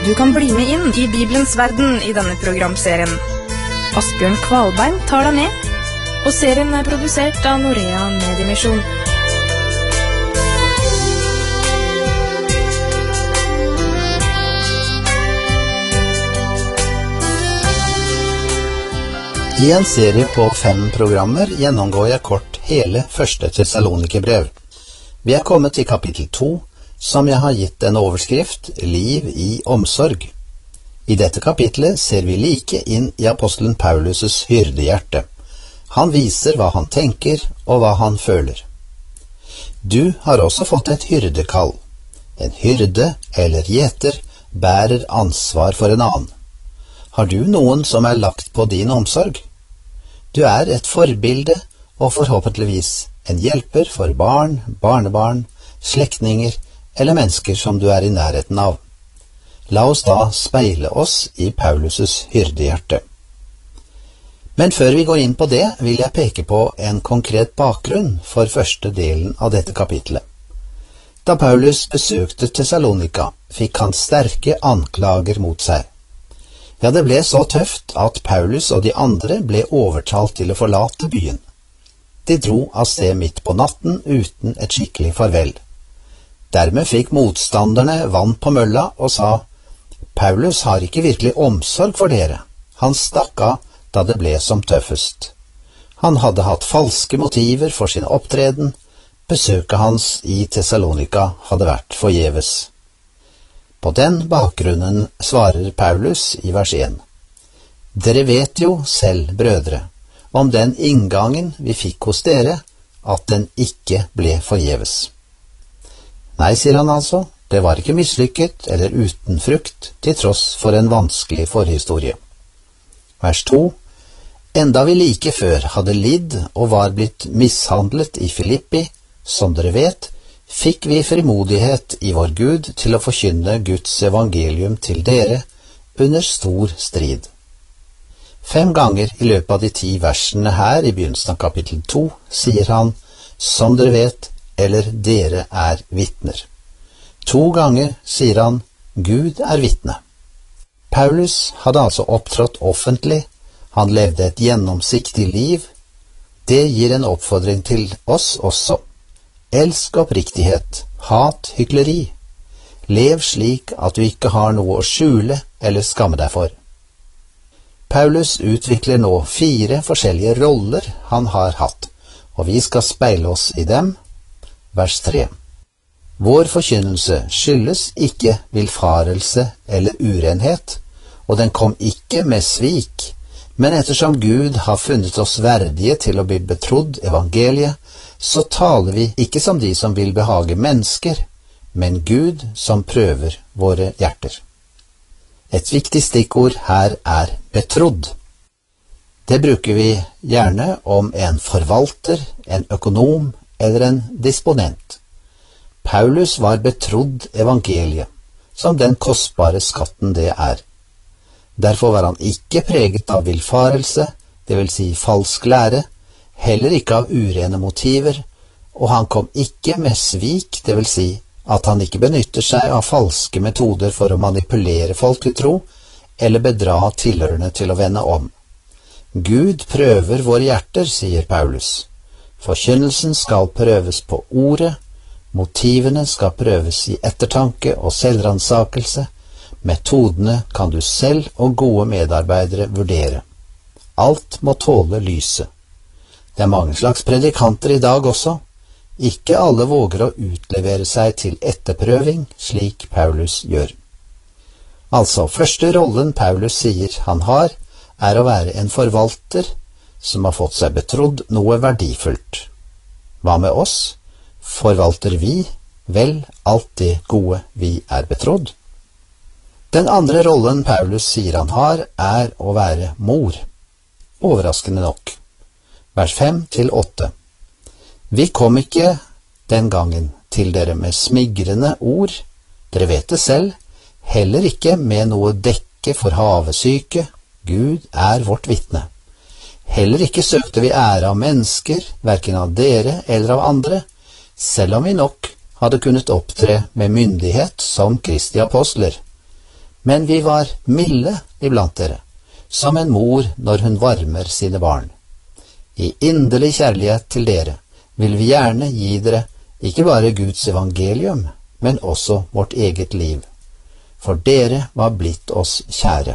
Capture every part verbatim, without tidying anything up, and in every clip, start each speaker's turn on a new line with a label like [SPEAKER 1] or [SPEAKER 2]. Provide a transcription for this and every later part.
[SPEAKER 1] Du kan bli med inn i Bibelens verden i denne programserien. Asbjørn Kvalbein tar deg med, og serien er produsert av Norea Mediemisjon.
[SPEAKER 2] I en serie på fem programmer gjennomgår jeg kort hele første Tessalonikerbrev. Vi er kommet til kapittel to, som jeg har gitt en overskrift, Liv i omsorg. I dette kapitlet ser vi like inn i apostelen Paulus' hyrdehjerte. Han viser hva han tenker og hva han føler. Du har også fått et hyrdekall. En hyrde eller gjeter bærer ansvar for en annen. Har du noen som er lagt på din omsorg? Du er et forbilde og forhåpentligvis en hjelper for barn, barnebarn, slektninger eller mennesker som du er i nærheten av. La oss da speile oss i Paulus' hyrdehjerte. Men før vi går inn på det, vil jeg peke på en konkret bakgrunn for første delen av dette kapitlet. Da Paulus besøkte Thessalonika, fikk han sterke anklager mot seg. Ja, det ble så tøft at Paulus og de andre ble overtalt til å forlate byen. De dro av sted midt på natten uten et skikkelig farvel. Dermed fikk motstanderne vann på mølla og sa, Paulus har ikke virkelig omsorg for dere. Han stakk av da det ble som tøffest. Han hadde hatt falske motiver for sin opptreden. Besøket hans i Thessalonika hadde vært forgjeves. På den bakgrunnen svarer Paulus i vers én. Dere vet jo selv, brødre, om den inngangen vi fikk hos dere, at den ikke ble forgjeves. Nei, sier han altså, det var ikke mislykket eller uten frukt, til tross for en vanskelig forhistorie. Vers to. Enda vi like før hadde lidd og var blitt mishandlet i Filippi, som dere vet, fikk vi frimodighet i vår Gud til å forkynne Guds evangelium til dere under stor strid. Fem ganger i løpet av de ti versene her i begynnelsen av kapittel to sier han, som dere vet, eller dere er vitner. To ganger sier han, Gud er vitne. Paulus hadde altså opptrådt offentlig, han levde et gjennomsiktig liv. Det gir en oppfordring til oss også. Elsk oppriktighet, hat hykleri. Lev slik at du ikke har noe å skjule eller skamme deg for. Paulus utvikler nå fire forskjellige roller han har hatt, og vi skal speile oss i dem. Vers tre. Vår forkynnelse skyldes ikke vilfarelse eller urenhet, og den kom ikke med svik, men ettersom Gud har funnet oss verdige til å bli betrodd evangeliet, så taler vi ikke som de som vil behage mennesker, men Gud som prøver våre hjerter. Et viktig stikkord her er betrodd. Det bruker vi gjerne om en forvalter, en økonom eller en disponent. Paulus var betrodd evangeliet, som den kostbare skatten det er. Derfor var han ikke preget av vilfarelse, det vil si falsk lære, heller ikke av urene motiver, og han kom ikke med svik, det vil si at han ikke benytter seg av falske metoder for å manipulere folk til tro, eller bedra tilhørende til å vende om. Gud prøver våre hjerter, sier Paulus. Forkynnelsen skal prøves på ordet, motivene skal prøves i ettertanke og selvransakelse, metodene kan du selv og gode medarbeidere vurdere. Alt må tåle lyset. Det er mange slags predikanter i dag også. Ikke alle våger å utlevere seg til etterprøving, slik Paulus gjør. Altså, første rollen Paulus sier han har, er å være en forvalter som har fått seg betrodd noe verdifullt. Hva med oss? Forvalter vi vel alt det gode vi er betrodd? Den andre rollen Paulus sier han har, er å være mor. Overraskende nok. Vers fem til åtte. Vi kom ikke den gangen til dere med smigrende ord, dere vet det selv, heller ikke med noe dekke for havesyke, Gud er vårt vitne. Heller ikke søkte vi ære av mennesker, hverken av dere eller av andre, selv om vi nok hadde kunnet opptre med myndighet som Kristi apostler. Men vi var milde iblant dere, som en mor når hun varmer sine barn. I inderlig kjærlighet til dere vil vi gjerne gi dere ikke bare Guds evangelium, men også vårt eget liv. For dere var blitt oss kjære.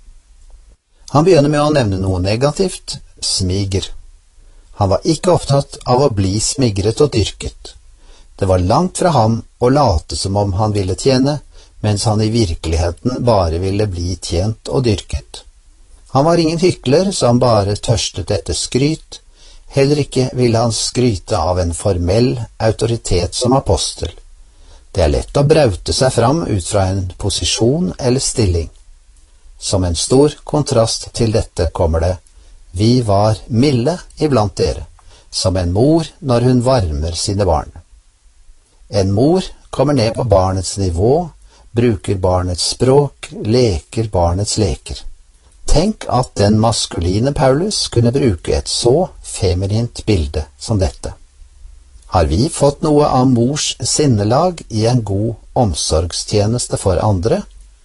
[SPEAKER 2] Han begynner med å nevne noe negativt, smiger. Han var ikke opptatt av å bli smigret og dyrket. Det var langt fra ham å late som om han ville tjene, mens han i virkeligheten bare ville bli tjent og dyrket. Han var ingen hykler som bare tørstet etter skryt, heller ikke ville han skryte av en formell autoritet som apostel. Det er lett å braute seg fram ut fra en posisjon eller stilling. Som en stor kontrast til dette kommer det: vi var milde iblant dere, som en mor når hun varmer sine barn. En mor kommer ned på barnets nivå, bruker barnets språk, leker barnets leker. Tenk at den maskuline Paulus kunne bruke et så feminint bilde som dette. Har vi fått noe av mors sinnelag i en god omsorgstjeneste for andre?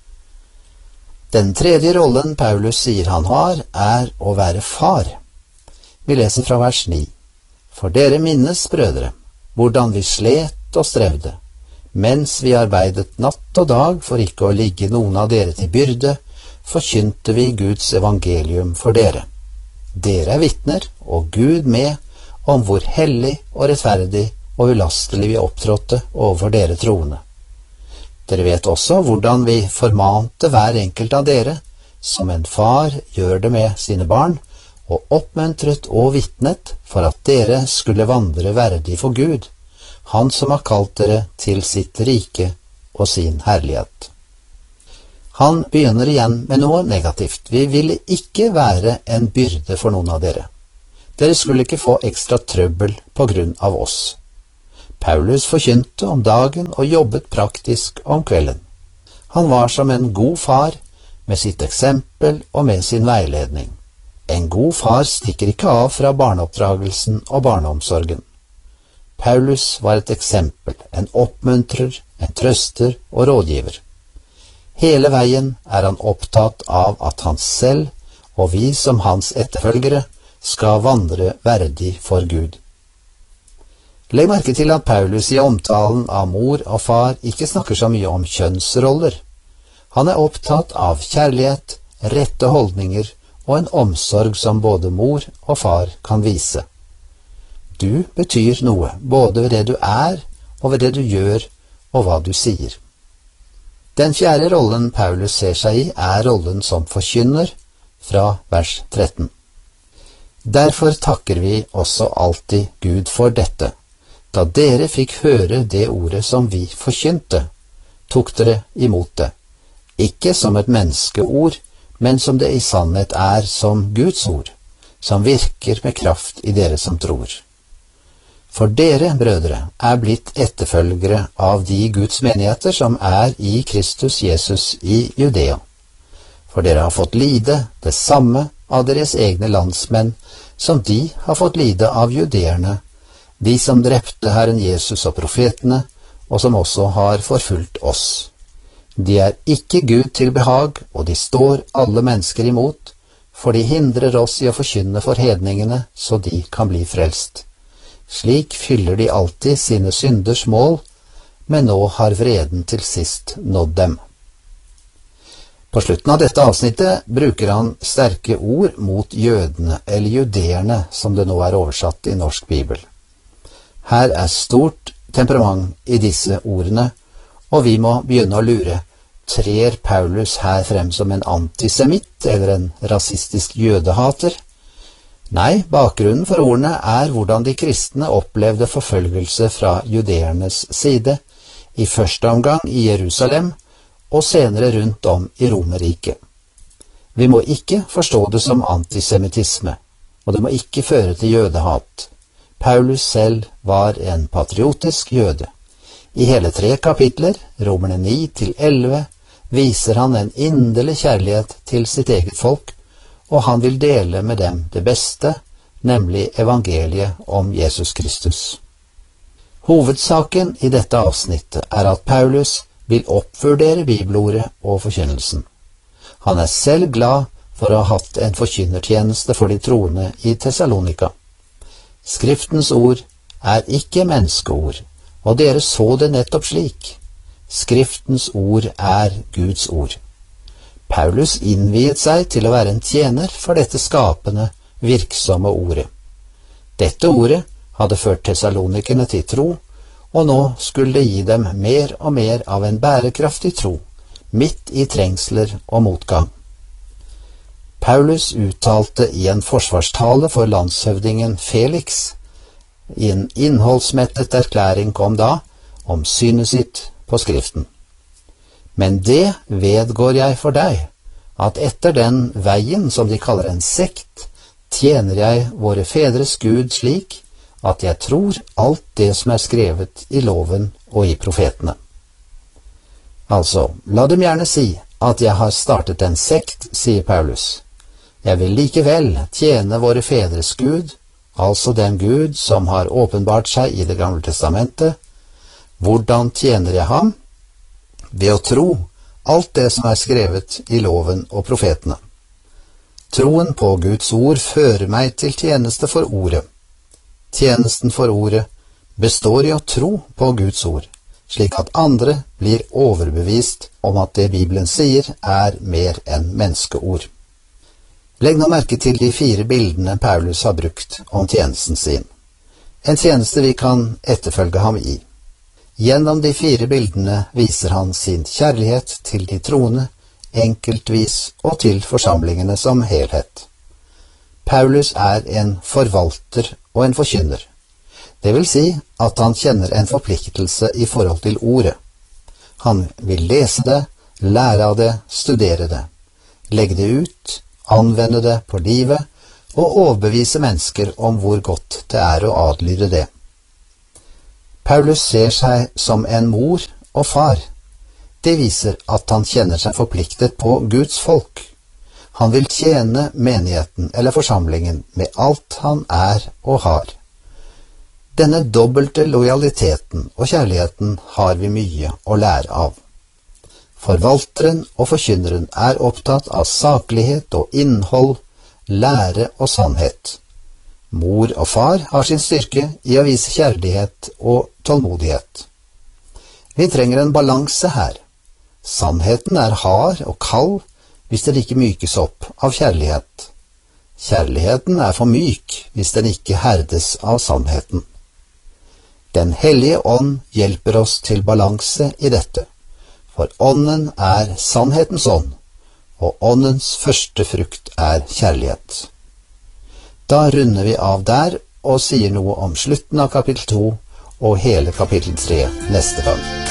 [SPEAKER 2] Den tredje rollen Paulus sier han har, er å være far. Vi leser fra vers ni. For dere minnes, brødre, hvordan vi slet og strevde, mens vi arbeidet natt og dag for ikke å ligge noen av dere til byrde, forkynte vi Guds evangelium for dere. Dere er vitner, og Gud med, om hvor hellig og rettferdig og ulastelig vi opptrådte overfor dere troende. Dere vet også hvordan vi formante hver enkelt av dere, som en far gjør det med sine barn, og oppmuntret og vitnet for at dere skulle vandre verdig for Gud, han som har kalt dere til sitt rike og sin herlighet. Han begynner igjen med noe negativt. Vi ville ikke være en byrde for noen av dere. Dere skulle ikke få ekstra trøbbel på grunn av oss. Paulus forkynte om dagen og jobbet praktisk om kvelden. Han var som en god far med sitt eksempel og med sin veiledning. En god far stikker ikke av fra barneoppdragelsen og barneomsorgen. Paulus var et eksempel, en oppmuntrer, en trøster og rådgiver. Hele veien er han opptatt av at han selv og vi som hans etterfølgere skal vandre verdig for Gud. Legg merke til at Paulus i omtalen av mor og far ikke snakker så mye om kjønnsroller. Han er opptatt av kjærlighet, rette holdninger og en omsorg som både mor og far kan vise. Du betyr noe, både ved det du er og ved det du gjør og hva du sier. Den fjerde rollen Paulus ser seg i er rollen som forkynner, fra vers tretten. Derfor takker vi også alltid Gud for dette. Da dere fikk høre det ordet som vi forkynte, tok dere imot det, ikke som et menneskeord, men som det i sannhet er som Guds ord, som virker med kraft i dere som tror. For dere, brødre, er blitt etterfølgere av de Guds menigheter som er i Kristus Jesus i Judea. For dere har fått lide det samme av deres egne landsmenn som de har fått lide av judeerne, de som drepte Herren Jesus og profetene, og som også har forfulgt oss. De er ikke Gud til behag, og de står alle mennesker imot, for de hindrer oss i å forkynne for hedningene, så de kan bli frelst. Slik fyller de alltid sine synders mål, men nå har vreden til sist nådd dem. På slutten av dette avsnittet bruker han sterke ord mot jødene, eller judeerne, som det nå er oversatt i norsk bibel. Her er stort temperament i disse ordene, og vi må begynne å lure. Trer Paulus her frem som en antisemitt eller en rasistisk jødehater? Nei, bakgrunnen for ordene er hvordan de kristne opplevde forfølgelse fra judeernes side, i første omgang i Jerusalem, og senere rundt om i Romerriket. Vi må ikke forstå det som antisemittisme, og det må ikke føre til jødehat. Paulus selv var en patriotisk jøde. I hele tre kapitler, Romerne ni til elleve, viser han en inderlig kjærlighet til sitt eget folk, og han vil dele med dem det beste, nemlig evangeliet om Jesus Kristus. Hovedsaken i dette avsnittet er at Paulus vil oppvurdere bibelordet og forkynnelsen. Han er selv glad for å ha hatt en forkynnertjeneste for de troende i Thessalonika. Skriftens ord er ikke menneskeord, og dere så det nettopp slik. Skriftens ord er Guds ord. Paulus innviet seg til å være en tjener for dette skapende, virksomme ordet. Dette ordet hadde ført Thessalonikerne til tro, og nå skulle det gi dem mer og mer av en bærekraftig tro, midt i trengsler og motgang. Paulus uttalte i en forsvarstale for landshøvdingen Felix. I en innholdsmettet erklæring kom da om synet sitt på Skriften. Men det vedgår jeg for deg, at etter den veien som de kaller en sekt, tjener jeg våre fedres Gud slik at jeg tror alt det som er skrevet i loven og i profetene. Altså, la dem gjerne si at jeg har startet en sekt, sier Paulus. Jeg vil likevel tjene våre fedres Gud, altså den Gud som har åpenbart seg i Det gamle testamentet. Hvordan tjener jeg ham? Ved å tro alt det som er skrevet i loven og profetene. Troen på Guds ord fører meg til tjeneste for ordet. Tjenesten for ordet består i å tro på Guds ord, slik at andre blir overbevist om at det Bibelen sier er mer enn menneskeord. Legg nå merke til de fire bildene Paulus har brukt om tjenesten sin. En tjeneste vi kan etterfølge ham i. Gjennom de fire bildene viser han sin kjærlighet til de troende, enkeltvis og til forsamlingene som helhet. Paulus er en forvalter og en forkynner. Det vil si at han kjenner en forpliktelse i forhold til ordet. Han vil lese det, lære av det, studere det, legge det ut, anvende det på livet og overbevise mennesker om hvor godt det er å adlyde det. Paulus ser seg som en mor og far. Det viser at han kjenner seg forpliktet på Guds folk. Han vil tjene menigheten eller forsamlingen med alt han er og har. Denne dobbelte lojaliteten og kjærligheten har vi mye å lære av. Forvalteren og forkynneren er opptatt av saklighet og innhold, lære og sannhet. Mor og far har sin styrke i å vise kjærlighet og tålmodighet. Vi trenger en balanse her. Sannheten er hard og kald hvis den ikke mykes opp av kjærlighet. Kjærligheten er for myk hvis den ikke herdes av sannheten. Den hellige ånd hjelper oss til balanse i dette, for ånden er sannhetens ånd, og åndens første frukt er kjærlighet. Da runder vi av der og sier noe om slutten av kapittel to og hele kapittel tre neste gang.